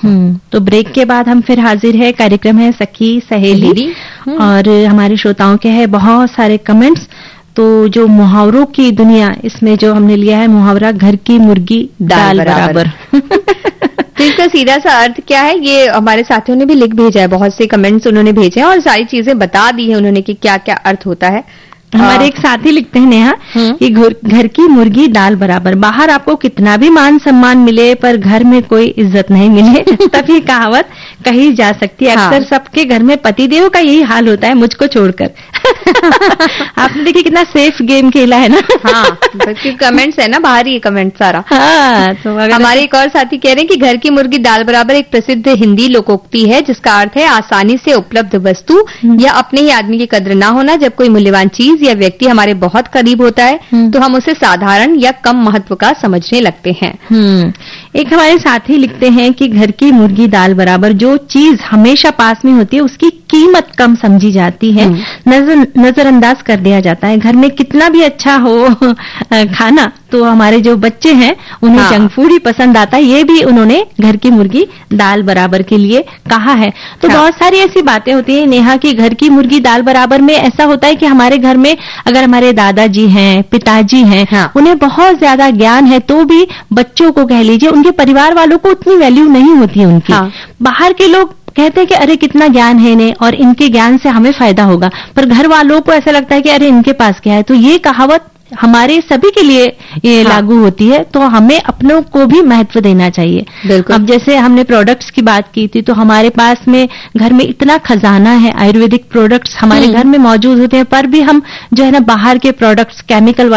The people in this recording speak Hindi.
तो ब्रेक के बाद हम फिर हाजिर है। कार्यक्रम है सखी सहेली और हमारे श्रोताओं के हैं बहुत सारे कमेंट्स। तो जो मुहावरों की दुनिया, इसमें जो हमने लिया है मुहावरा, घर की मुर्गी दाल बराबर। तो इसका सीधा सा अर्थ क्या है, ये हमारे साथियों ने भी लिख भेजा है, बहुत से कमेंट्स उन्होंने भेजे हैं और सारी चीजें बता दी है उन्होंने कि क्या क्या अर्थ होता है। हमारे एक साथी लिखते हैं नेहा कि घर की मुर्गी दाल बराबर। बाहर आपको कितना भी मान सम्मान मिले पर घर में कोई इज्जत नहीं मिले तब ये कहावत कही जा सकती है। अक्सर सबके घर में पतिदेव का यही हाल होता है, मुझको छोड़कर। आपने देखिए कितना सेफ गेम खेला है ना। हाँ, कमेंट्स है ना, बाहर ही कमेंट सारा। हाँ, तो हमारे एक और साथी कह रहे हैं कि घर की मुर्गी दाल बराबर एक प्रसिद्ध हिंदी लोकोक्ति है जिसका अर्थ है आसानी से उपलब्ध वस्तु या अपने ही आदमी की कद्र ना होना। जब कोई मूल्यवान चीज या व्यक्ति हमारे बहुत करीब होता है तो हम उसे साधारण या कम महत्व का समझने लगते हैं। एक हमारे साथी लिखते हैं कि घर की मुर्गी दाल बराबर, जो चीज हमेशा पास में होती है उसकी कीमत कम समझी जाती है, नजरअंदाज कर दिया जाता है। घर में कितना भी अच्छा हो खाना तो हमारे जो बच्चे हैं उन्हें जंक फूड ही पसंद आता है। ये भी उन्होंने घर की मुर्गी दाल बराबर के लिए कहा है। तो बहुत सारी ऐसी बातें होती है नेहा कि घर की मुर्गी दाल बराबर में ऐसा होता है कि हमारे घर में अगर हमारे दादाजी हैं, पिताजी हैं, उन्हें बहुत ज्यादा ज्ञान है तो भी बच्चों को कह लीजिए, उनके परिवार वालों को उतनी वैल्यू नहीं होती है उनकी। बाहर के लोग कहते हैं कि अरे कितना ज्ञान है इन्हें और इनके ज्ञान से हमें फायदा होगा, पर घर वालों को ऐसा लगता है कि अरे इनके पास क्या है। तो ये कहावत हमारे सभी के लिए ये लागू होती है, तो हमें अपनों को भी महत्व देना चाहिए। अब जैसे हमने प्रोडक्ट्स की बात की थी, तो हमारे पास में घर में इतना खजाना है, आयुर्वेदिक प्रोडक्ट्स हमारे घर में मौजूद होते हैं, पर भी हम जो है ना बाहर के प्रोडक्ट्स केमिकल